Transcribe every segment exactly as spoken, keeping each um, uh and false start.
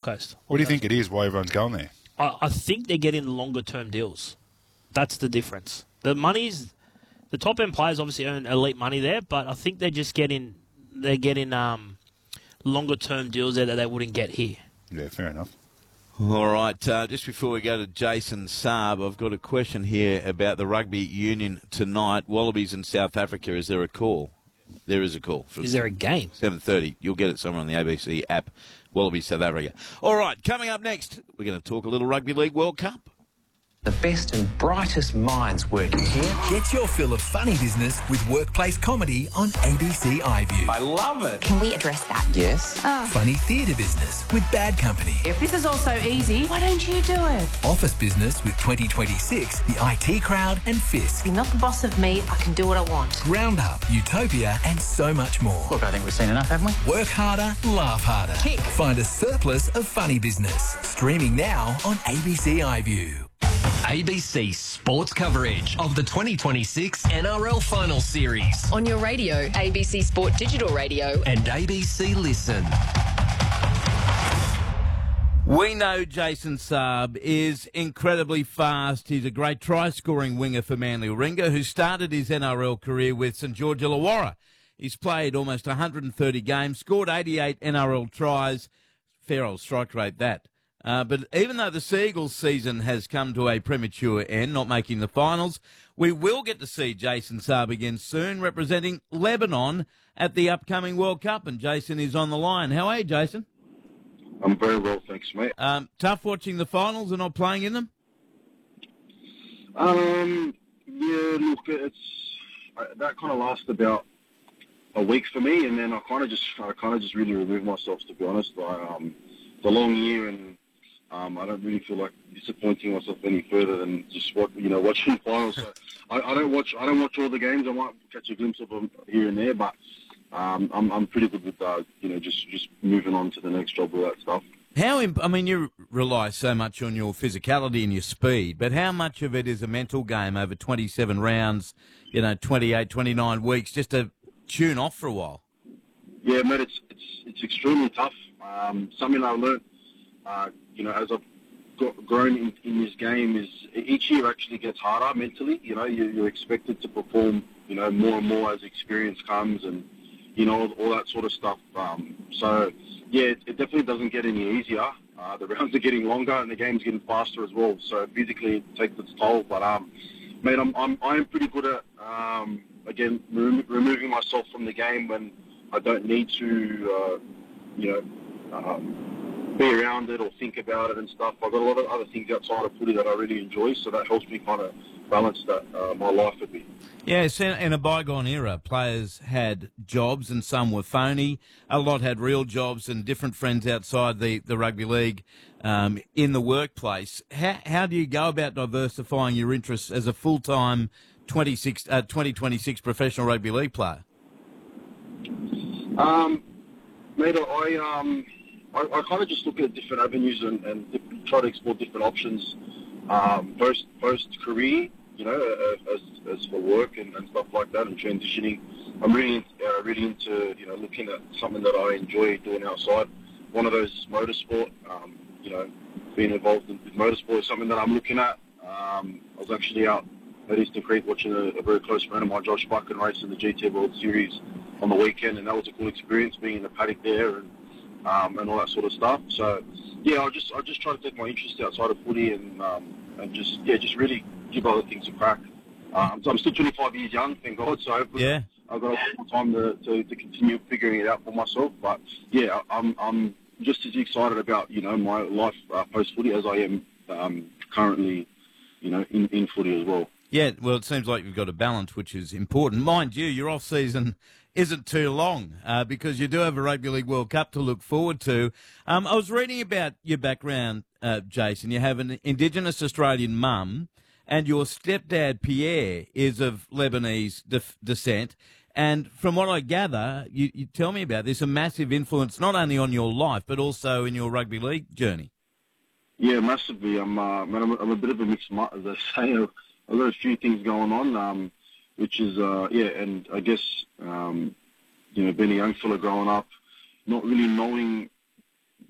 Coast. What do you think it is, why everyone's going there? I, I think they're getting longer-term deals. That's the difference. The money's... The top-end players obviously earn elite money there, but I think they're just getting... They're getting um, longer-term deals there that they wouldn't get here. Yeah, fair enough. All right, uh, just before we go to Jason Saab, I've got a question here about the rugby union tonight. Wallabies in South Africa, is there a call? There is a call. Is there a game? seven thirty. You'll get it somewhere on the A B C app. Wallabies, South Africa. All right, coming up next, we're going to talk a little Rugby League World Cup. The best and brightest minds working here. Get your fill of funny business with workplace comedy on A B C iView. I love it. Can we address that? Yes. Oh. Funny theatre business with Bad Company. If this is all so easy, why don't you do it? Office business with twenty twenty-six, the I T Crowd and Fisk. You're not the boss of me. I can do what I want. Roundup, Utopia and so much more. Look, I think we've seen enough, haven't we? Work harder, laugh harder. Kick. Find a surplus of funny business. Streaming now on A B C iView. A B C sports coverage of the twenty twenty-six N R L Final Series on your radio, A B C Sport Digital Radio and A B C Listen. We know Jason Saab is incredibly fast. He's a great try-scoring winger for Manly Warringah, who started his N R L career with St George Illawarra. He's played almost one hundred thirty games, scored eighty-eight N R L tries. Fair old strike rate, that. Uh, but even though the Seagulls season has come to a premature end, not making the finals, we will get to see Jason Saab again soon, representing Lebanon at the upcoming World Cup. And Jason is on the line. How are you, Jason? I'm very well, thanks, mate. Um, tough watching the finals and not playing in them? Um, yeah, look, it's that kind of lasted about a week for me, and then I kind of just, I kind of just really removed myself, to be honest. I, um, it's a long year, and Um, I don't really feel like disappointing myself any further than just what you know watching finals. So I, I don't watch I don't watch all the games. I might catch a glimpse of them here and there, but um, I'm I'm pretty good with uh, you know just, just moving on to the next job, all that stuff. How imp- I mean, you rely so much on your physicality and your speed, but how much of it is a mental game over twenty-seven rounds, you know, twenty-eight, twenty-nine weeks, just to tune off for a while? Yeah, mate, it's it's it's extremely tough. Um, something I learned. Uh, you know, as I've got, grown in, in this game, is each year actually gets harder mentally. You know, you're, you're expected to perform, you know, more and more as experience comes, and you know, all, all that sort of stuff. Um, so, yeah, it, it definitely doesn't get any easier. Uh, the rounds are getting longer, and the game's getting faster as well. So physically, it takes its toll. But, um, mate, I'm I'm I am pretty good at um, again remo- removing myself from the game when I don't need to, uh, you know. Um, be around it or think about it and stuff. I've got a lot of other things outside of footy that I really enjoy, so that helps me kind of balance that uh, my life a bit. Yes, in, in a bygone era, players had jobs and some were phony. A lot had real jobs and different friends outside the, the rugby league um, in the workplace. How, how do you go about diversifying your interests as a full-time twenty-six, uh, twenty twenty-six professional rugby league player? Um, mate, I... Um, I, I kind of just look at different avenues and, and try to explore different options um, post post career, you know, as as for work and, and stuff like that, and transitioning. I'm really uh, really into you know looking at something that I enjoy doing outside. One of those is motorsport. Um, you know, being involved in, with motorsport is something that I'm looking at. Um, I was actually out at Eastern Creek watching a, a very close friend of mine, Josh Buchan, race in the G T World Series on the weekend, and that was a cool experience being in the paddock there and. Um, and all that sort of stuff. So, yeah, I just I just try to take my interest outside of footy and um, and just yeah, just really give other things a crack. Um, so I'm still twenty-five years young, thank God. So hopefully yeah. I've got a lot more time to, to, to continue figuring it out for myself. But yeah, I'm I'm just as excited about you know my life uh, post footy as I am um, currently, you know, in, in footy as well. Yeah, well, it seems like you've got a balance, which is important. Mind you, your off season isn't too long uh, because you do have a Rugby League World Cup to look forward to. Um, I was reading about your background, uh, Jason. You have an Indigenous Australian mum, and your stepdad, Pierre, is of Lebanese de- descent. And from what I gather, you, you tell me about this, a massive influence not only on your life but also in your rugby league journey. Yeah, massively. I'm, uh, man, I'm, a, I'm a bit of a mixed mutt, as I say. I've got a few things going on. Um, Which is, uh, yeah, and I guess, um, you know, being a young fella growing up, not really knowing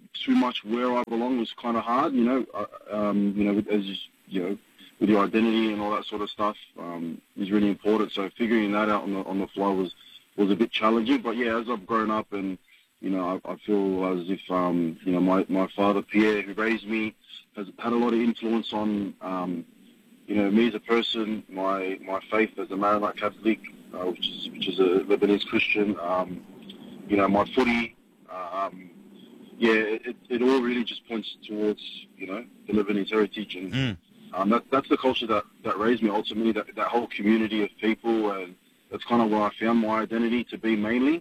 too much where I belong was kind of hard, you know. Uh, um, you know, as you know, with your identity and all that sort of stuff um, is really important. So figuring that out on the on the fly was was a bit challenging. But yeah, as I've grown up and you know, I, I feel as if um, you know my, my father Pierre, who raised me, has had a lot of influence on um, you know me as a person, my my faith as a Maronite Catholic, uh, which is which is a Lebanese Christian. Um, you know, my footy. Um, yeah, it, it all really just points towards you know the Lebanese heritage, and mm. um, that that's the culture that, that raised me. Ultimately, that that whole community of people, and that's kind of where I found my identity to be mainly.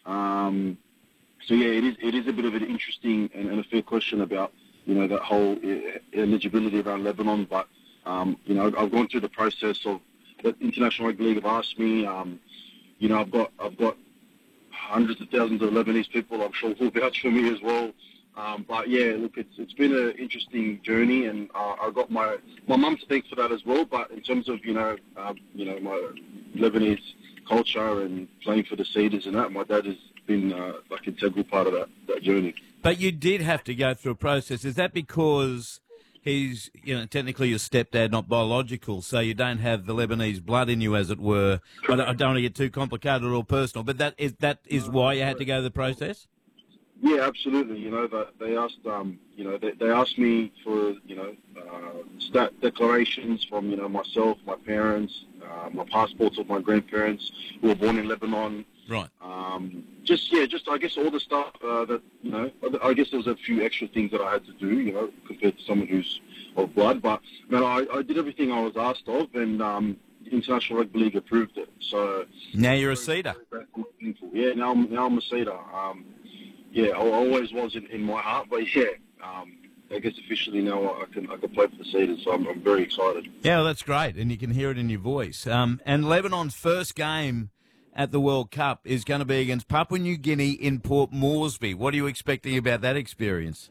Um, So yeah, it is it is a bit of an interesting and, and a fair question about you know that whole eligibility around Lebanon. But um, you know I've gone through the process of the International Rugby League have asked me. Um, you know I've got I've got hundreds of thousands of Lebanese people. I'm sure will vouch for me as well. Um, but yeah, look, it's it's been an interesting journey, and uh, I got my my mum to thank for that as well. But in terms of you know uh, you know my Lebanese culture and playing for the Cedars and that, my dad is been uh, like an integral part of that, that journey. But you did have to go through a process. Is that because he's, you know, technically your stepdad, not biological, so you don't have the Lebanese blood in you, as it were? I don't, I don't want to get too complicated or personal, but that is that is why you had to go through the process? Yeah, absolutely. You know, that they asked, um, you know, they, they asked me for, you know, uh, stat declarations from, you know, myself, my parents, uh, my passports of my grandparents who were born in Lebanon. Right. Um, just, yeah, just, I guess, all the stuff uh, that, you know, I guess there was a few extra things that I had to do, you know, compared to someone who's of blood. But, man, I, I did everything I was asked of, and um, the International Rugby League approved it. So now you're a Cedar. Yeah, now, I'm, now I'm a Cedar. Um, yeah, I always was in, in my heart, but, yeah, um, I guess officially now I can I can play for the Cedars, so I'm, I'm very excited. Yeah, well, that's great, and you can hear it in your voice. Um, and Lebanon's first game at the World Cup is going to be against Papua New Guinea in Port Moresby. What are you expecting about that experience?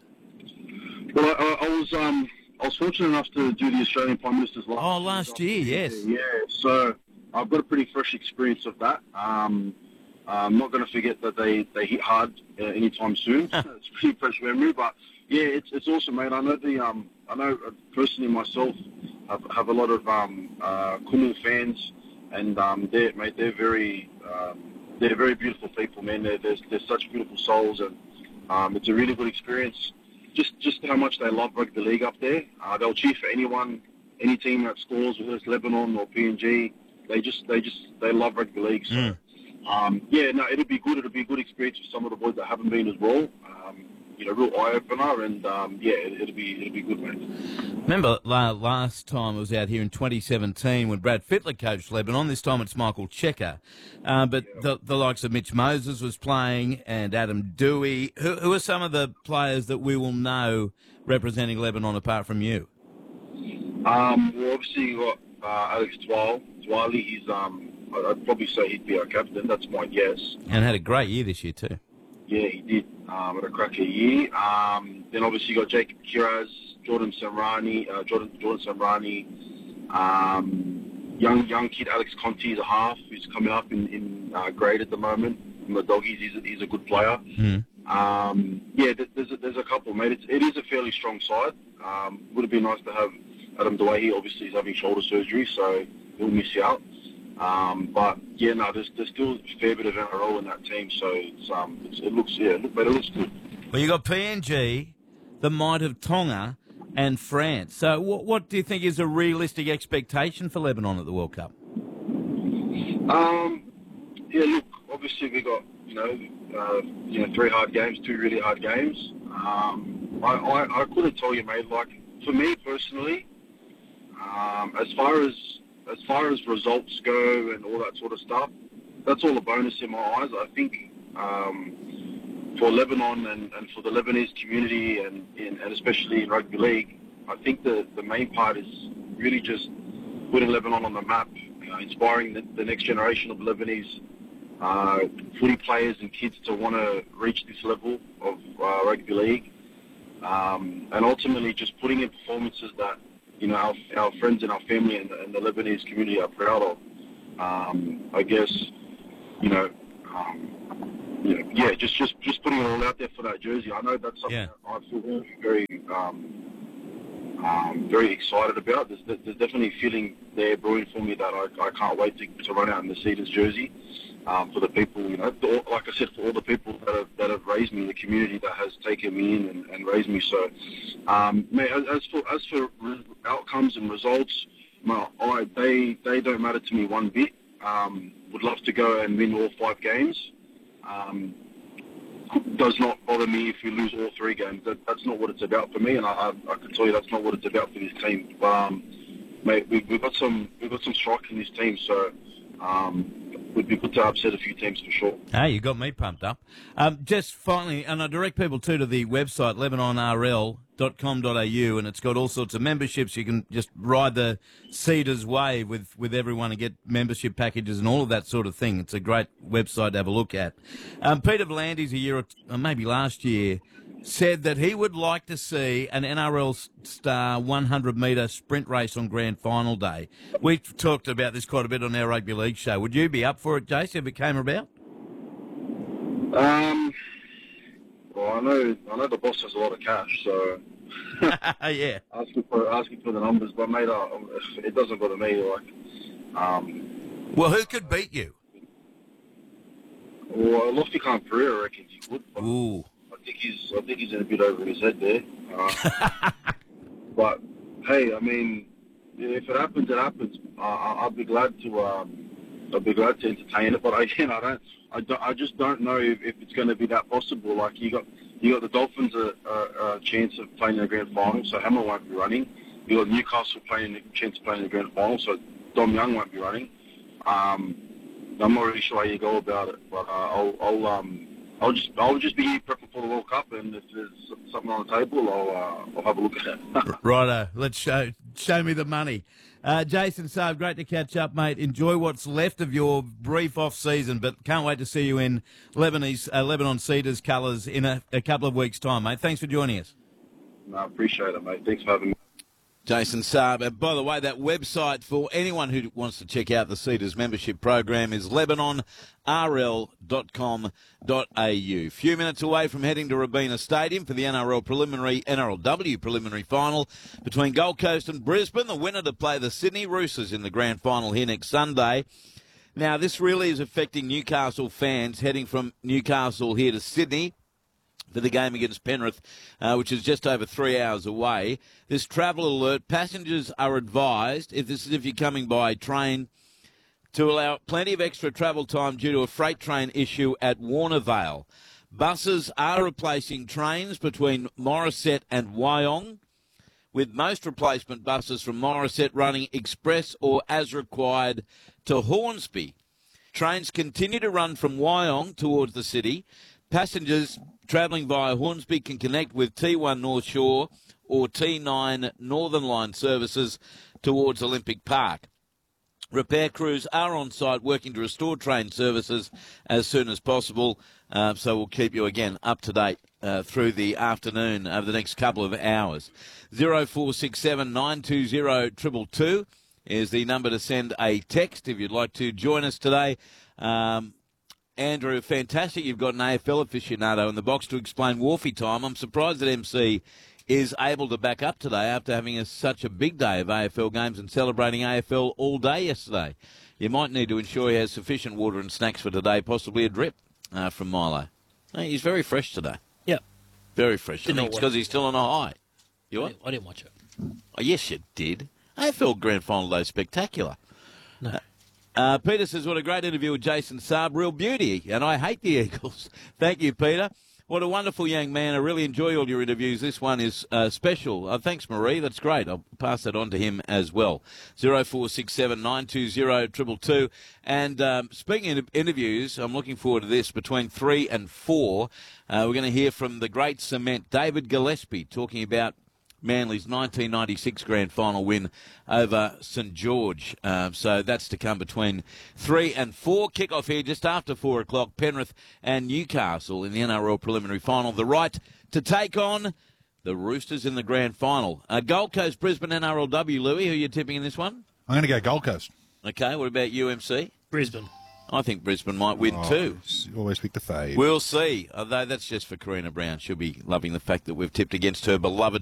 Well, I, I was um, I was fortunate enough to do the Australian Prime Minister's last Oh, last year, yes. Yeah, so I've got a pretty fresh experience of that. Um, I'm not going to forget that they, they hit hard uh, anytime soon. It's a pretty fresh memory, but yeah, it's it's awesome, mate. I know the um, I know personally myself have, have a lot of um, uh, Kumul fans. And um, they're, mate, they're very, um, they're very beautiful people, man. They're, they're, they're such beautiful souls, and um, it's a really good experience. Just, just how much they love rugby league up there. Uh, they'll cheer for anyone, any team that scores, whether it's Lebanon or P N G. They just, they just, they love rugby league. So, mm. um, yeah, no, it'll be good. It'll be a good experience for some of the boys that haven't been as well. Um, you know, real eye opener, and um, yeah, it, it'll be, it'll be good, mate. Remember last time I was out here in twenty seventeen when Brad Fittler coached Lebanon. This time it's Michael Checker. Uh, but yeah. the, the likes of Mitch Moses was playing and Adam Dewey. Who, who are some of the players that we will know representing Lebanon apart from you? Um, well, obviously you got uh, Alex Twal. Twali, he's, um, I'd probably say he'd be our captain. That's my guess. And had a great year this year too. Yeah, he did. Um, had a cracker year. Um, then obviously you got Jacob Kiraz, Jordan Samrani, uh, Jordan Jordan Samrani, um, young young kid Alex Conti is a half who's coming up in, in uh, grade at the moment. From the Doggies, he's a, he's a good player. Mm. Um, yeah, there's a, there's a couple, mate. It's, it is a fairly strong side. Um, would have been nice to have Adam Dewey. Obviously, he's having shoulder surgery, so he'll miss you out. Um, but yeah, no, there's there's still a fair bit of N R L in that team, so it's um, it's, it looks yeah, look, but it looks good. Well, you got P N G, the might of Tonga, and France. So, what what do you think is a realistic expectation for Lebanon at the World Cup? Um, yeah, look, obviously we got you know uh, you know three hard games, two really hard games. Um, I, I I couldn't tell you, mate. Like for me personally, um, as far as As far as results go and all that sort of stuff, that's all a bonus in my eyes. I think um, for Lebanon and, and for the Lebanese community and, and, and especially in rugby league, I think the, the main part is really just putting Lebanon on the map, you know, inspiring the, the next generation of Lebanese uh, footy players and kids to want to reach this level of uh, rugby league, um, and ultimately just putting in performances that you know, our, our friends and our family and, and the Lebanese community are proud of. Um, I guess, you know, um, yeah, yeah, just, just just putting it all out there for that jersey. I know that's something Yeah. that I feel very um, um, very excited about. There's, there's definitely a feeling there brewing for me that I, I can't wait to, to run out in the Cedars jersey um, for the people, you know, the, like I said, for all the people that have, that have raised me, the community that has taken me in and, and raised me. So, um, mate, as, as for as for re- outcomes and results, well, I, they they don't matter to me one bit. Um, would love to go and win all five games. Um, does not bother me if we lose all three games. That, that's not what it's about for me, and I, I, I can tell you that's not what it's about for this team. But, um, mate, we, we've got some we've got some strike in this team, so um, would be good to upset a few teams for sure. Hey, you got me pumped up. Um, just finally, and I direct people too to the website lebanon r l dot com dot a u, and it's got all sorts of memberships. You can just ride the Cedars wave with, with everyone and get membership packages and all of that sort of thing. It's a great website to have a look at. Um, Peter V'landys a year or t- uh, maybe last year said that he would like to see an N R L star one hundred metre sprint race on grand final day. We've talked about this quite a bit on our rugby league show. Would you be up for it, Jace, if it came about? Um, well, I know I know the boss has a lot of cash, so yeah, asking for asking for the numbers, but mate, uh, it doesn't bother me. Like, um, well, who could beat you? well, Lofty Khan Pereira reckons he would. But Ooh. I think he's I think he's in a bit over his head there. Uh, but hey, I mean, if it happens, it happens. Uh, I'll be glad to. Um, I'll be glad to entertain it. But again, I don't. I, don't, I just don't know if, if it's going to be that possible. Like you got you got the Dolphins a, a, a chance of playing in the grand final, so Hammer won't be running. You got Newcastle playing a chance of playing in the grand final, so Dom Young won't be running. Um, I'm not really sure how you go about it, but uh, I'll I'll um I'll just I'll just be prepping for the World Cup, and if there's something on the table, I'll uh, I'll have a look at it. Righto, let's show show me the money. Uh, Jason Saab, great to catch up, mate. Enjoy what's left of your brief off-season, but can't wait to see you in Lebanese, uh, Lebanon Cedars colours in a, a couple of weeks' time, mate. Thanks for joining us. No, I appreciate it, mate. Thanks for having me. Jason Saab. Uh, by the way, that website for anyone who wants to check out the Cedars membership program is lebanon r l dot com dot a u. Few minutes away from heading to Robina Stadium for the N R L preliminary, N R L W preliminary final between Gold Coast and Brisbane. The winner to play the Sydney Roosters in the grand final here next Sunday. Now, this really is affecting Newcastle fans heading from Newcastle here to Sydney for the game against Penrith, uh, which is just over three hours away. This travel alert, passengers are advised, if this is if you're coming by train, to allow plenty of extra travel time due to a freight train issue at Warnervale. Buses are replacing trains between Morisset and Wyong, with most replacement buses from Morisset running express or as required to Hornsby. Trains continue to run from Wyong towards the city. Passengers travelling via Hornsby can connect with T one North Shore or T nine Northern Line services towards Olympic Park. Repair crews are on site working to restore train services as soon as possible, uh, so we'll keep you again up to date uh, through the afternoon over the next couple of hours. zero four six seven nine two zero two two two is the number to send a text if you'd like to join us today. Um, Andrew, fantastic. You've got an A F L aficionado in the box to explain Wharfie time. I'm surprised that M C is able to back up today after having a, such a big day of A F L games and celebrating A F L all day yesterday. You might need to ensure he has sufficient water and snacks for today, possibly a drip uh, from Milo. Hey, he's very fresh today. Yep. Very fresh. I Didn't think it's because he's still on a high. You I what? didn't, I didn't watch it. Oh, yes, you did. A F L Grand Final Day spectacular. No. Uh, Peter says, what a great interview with Jason Saab. Real beauty, and I hate the Eagles. Thank you, Peter. What a wonderful young man. I really enjoy all your interviews. This one is uh, special. Uh, thanks, Marie. That's great. I'll pass that on to him as well. zero four six seven nine two zero two two two. And um, speaking of interviews, I'm looking forward to this. Between three and four, uh, we're going to hear from the great cement, David Gillespie, talking about Manly's nineteen ninety-six grand final win over St George. Um, so that's to come between three and four. Kick-off here just after four o'clock. Penrith and Newcastle in the N R L preliminary final. The right to take on the Roosters in the grand final. Uh, Gold Coast, Brisbane, N R L W. Louis, who are you tipping in this one? I'm going to go Gold Coast. Okay, what about U M C? Brisbane. I think Brisbane might win Oh, too. Always pick the fave. We'll see. Although that's just for Karina Brown. She'll be loving the fact that we've tipped against her beloved